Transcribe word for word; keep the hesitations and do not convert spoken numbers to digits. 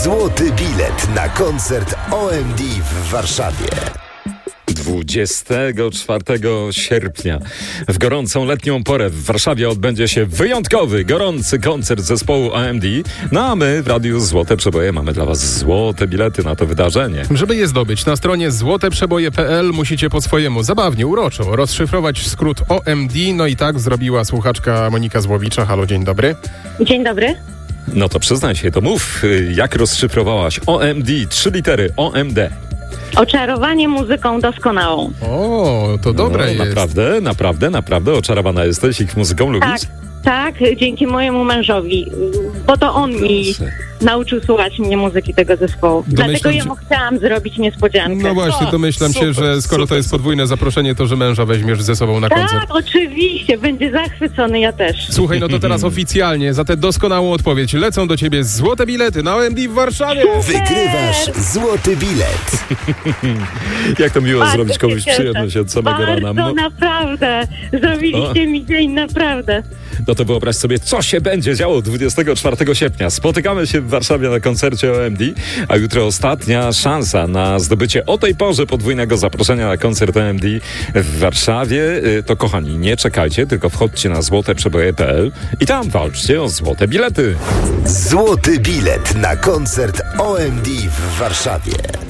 Złoty bilet na koncert O M D w Warszawie. dwudziestego czwartego sierpnia w gorącą letnią porę w Warszawie odbędzie się wyjątkowy, gorący koncert zespołu O M D. No a my w Radiu Złote Przeboje mamy dla was złote bilety na to wydarzenie. Żeby je zdobyć, na stronie złote przeboje kropka p l musicie po swojemu, zabawnie, uroczo, rozszyfrować skrót O M D. No i tak zrobiła słuchaczka Monika Złowicza. Halo, dzień dobry. Dzień dobry. No to przyznaj się, to mów, jak rozszyfrowałaś O M D, trzy litery O M D. Oczarowanie muzyką doskonałą. O, to dobre no, jest. Naprawdę, naprawdę, naprawdę oczarowana jesteś ich muzyką, lubisz? Tak, tak, dzięki mojemu mężowi, bo to on mi Proszę. nauczył słuchać mnie muzyki tego zespołu. Domyślam Dlatego się- jemu chciałam zrobić niespodziankę. No właśnie, domyślam się, super, że skoro to super, jest super. podwójne zaproszenie, to że męża weźmiesz ze sobą na koncert. Tak, oczywiście, będzie zachwycony, ja też. Słuchaj, no to teraz oficjalnie za tę doskonałą odpowiedź lecą do ciebie złote bilety na O M D w Warszawie. Wygrywasz złoty bilet. Jak to miło Bardzo zrobić się komuś cieszę. przyjemność od samego Bardzo, rana. No, naprawdę. Zrobiliście mi dzień, naprawdę. no to wyobraź sobie, co się będzie działo dwudziestego czwartego sierpnia. Spotykamy się w Warszawie na koncercie O M D, a jutro ostatnia szansa na zdobycie o tej porze podwójnego zaproszenia na koncert O M D w Warszawie. Y, To kochani, nie czekajcie, tylko wchodźcie na złote przeboje kropka p l i tam walczcie o złote bilety. Złoty bilet na koncert O M D w Warszawie.